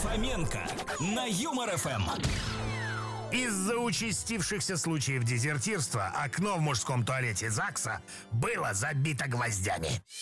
Фоменко на Юмор ФМ. Из-за участившихся случаев дезертирства окно в мужском туалете ЗАГСа было забито гвоздями.